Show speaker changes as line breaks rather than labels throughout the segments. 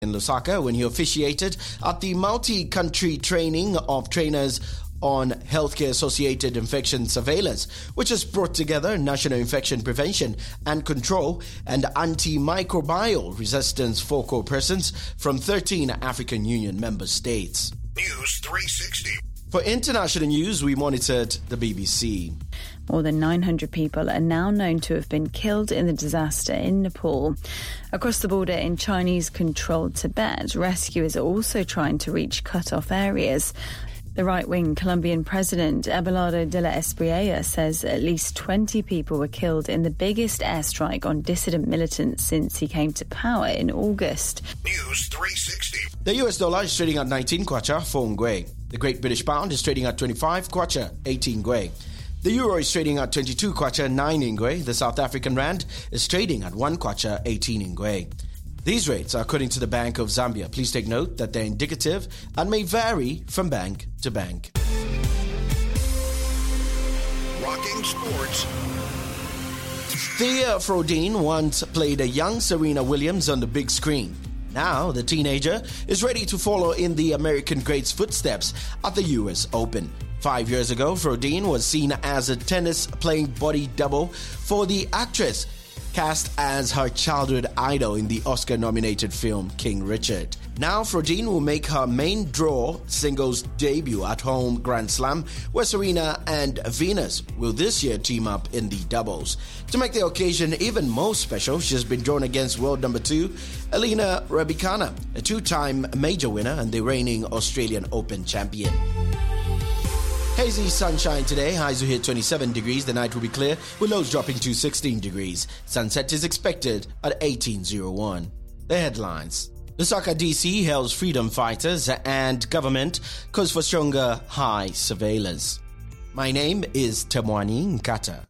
in Lusaka when he officiated at the multi-country training of trainers on healthcare-associated infection surveillance, which has brought together national infection prevention and control and antimicrobial resistance focal persons from 13 African Union member states.
News 360.
For international news, we monitored the BBC.
More than 900 people are now known to have been killed in the disaster in Nepal. Across the border in Chinese-controlled Tibet, rescuers are also trying to reach cut-off areas. The right-wing Colombian president, Abelardo de la Espriella, says at least 20 people were killed in the biggest airstrike on dissident militants since he came to power in August.
News 360.
The US dollar is trading at 19 kwacha, 4 ngwe. The Great British Pound is trading at 25 kwacha, 18 ngwe. The euro is trading at 22 kwacha, 9 ngwe. The South African rand is trading at 1 kwacha, 18 ngwe. These rates are according to the Bank of Zambia. Please take note that they're indicative and may vary from bank to bank.
Rocking sports.
Thea Frodin once played a young Serena Williams on the big screen. Now, the teenager is ready to follow in the American great's footsteps at the US Open. 5 years ago, Frodin was seen as a tennis-playing body double for the actress, cast as her childhood idol in the Oscar-nominated film King Richard. Now, Frodin will make her main draw singles debut at home Grand Slam, where Serena and Venus will this year team up in the doubles. To make the occasion even more special, she has been drawn against world number 2, Elena Rybakina, a two-time major winner and the reigning Australian Open champion. Hazy sunshine today, highs will hit 27 degrees. The night will be clear with lows dropping to 16 degrees. Sunset is expected at 18:01. The headlines. Lusaka DC hails freedom fighters and government calls for stronger high surveillance. My name is Temwani Nkata.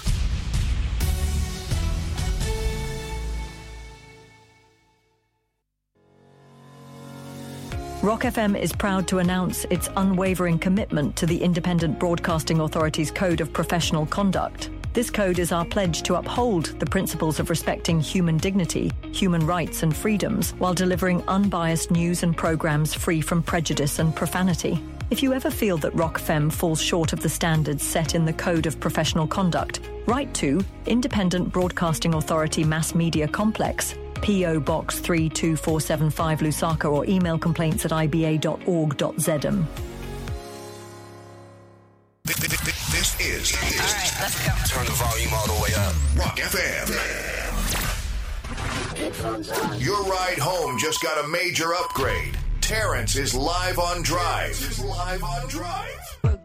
Rock FM is proud to announce its unwavering commitment to the Independent Broadcasting Authority's Code of Professional Conduct. This code is our pledge to uphold the principles of respecting human dignity, human rights and freedoms, while delivering unbiased news and programs free from prejudice and profanity. If you ever feel that Rock FM falls short of the standards set in the Code of Professional Conduct, write to Independent Broadcasting Authority Mass Media Complex, P.O. Box 32475 Lusaka, or email complaints@iba.org.zm.
This is.
All right, let's go.
Turn the volume all the way up. Rock FM. Your ride home just got a major upgrade. Terrence is live on Drive.